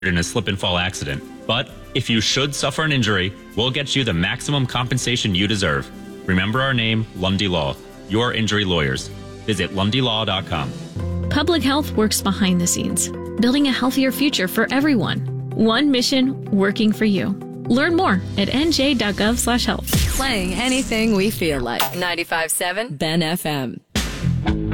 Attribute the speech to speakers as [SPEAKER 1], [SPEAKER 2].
[SPEAKER 1] in a slip and fall accident. But if you should suffer an injury, we'll get you the maximum compensation you deserve. Remember our name, Lundy Law. Your injury lawyers. Visit LundyLaw.com.
[SPEAKER 2] Public health works behind the scenes, building a healthier future for everyone. One mission working for you. Learn more at nj.gov/health.
[SPEAKER 3] Playing anything we feel like. 95.7 Ben FM.